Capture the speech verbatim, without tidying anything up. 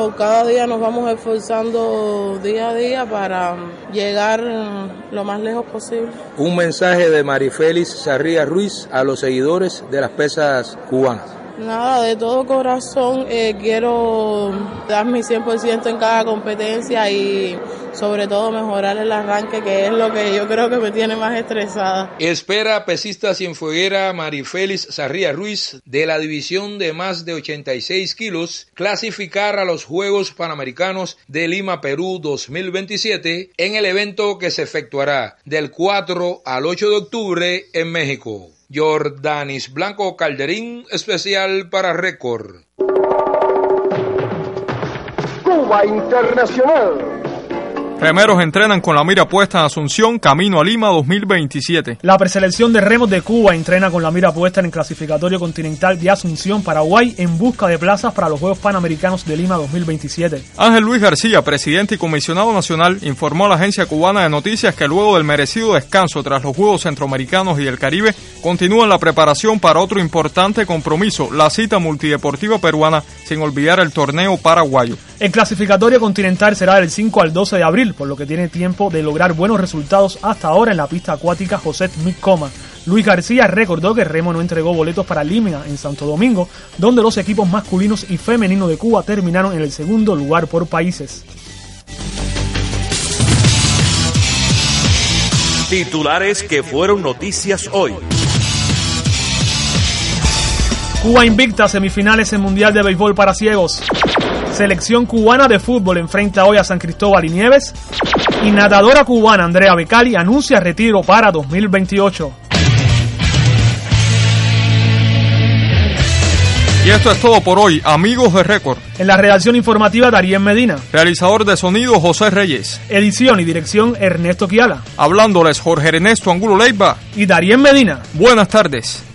pero cada día nos vamos esforzando día a día para llegar lo más lejos posible. Un mensaje de Marifélix Sarria Ruiz a los seguidores de las pesas cubanas. Nada, de todo corazón eh, quiero dar mi cien por ciento en cada competencia y sobre todo mejorar el arranque, que es lo que yo creo que me tiene más estresada. Espera pesista cienfueguera Marifélix Sarria Ruiz de la división de más de ochenta y seis kilos clasificar a los Juegos Panamericanos de Lima, Perú dos mil veintisiete en el evento que se efectuará del cuatro al ocho de octubre en México. Jordanis Blanco Calderín, especial para Récord. Cuba Internacional. Remeros entrenan con la mira puesta en Asunción, camino a Lima dos mil veintisiete. La preselección de remos de Cuba entrena con la mira puesta en el clasificatorio continental de Asunción, Paraguay, en busca de plazas para los Juegos Panamericanos de Lima dos mil veintisiete. Ángel Luis García, presidente y comisionado nacional, informó a la agencia cubana de noticias que luego del merecido descanso tras los Juegos Centroamericanos y del Caribe, continúan la preparación para otro importante compromiso, la cita multideportiva peruana, sin olvidar el torneo paraguayo. El clasificatorio continental será del cinco al doce de abril, por lo que tiene tiempo de lograr buenos resultados hasta ahora en la pista acuática José Micoma. Luis García recordó que Remo no entregó boletos para Lima en Santo Domingo, donde los equipos masculinos y femeninos de Cuba terminaron en el segundo lugar por países. Titulares que fueron noticias hoy. Cuba invicta semifinales en Mundial de Béisbol para ciegos. Selección cubana de fútbol enfrenta hoy a San Cristóbal y Nieves. Y nadadora cubana Andrea Becali anuncia retiro para dos mil veintiocho. Y esto es todo por hoy, amigos de Récord. En la redacción informativa, Darien Medina. Realizador de sonido, José Reyes. Edición y dirección, Ernesto Quiala. Hablándoles, Jorge Ernesto Angulo Leiva y Darien Medina. Buenas tardes.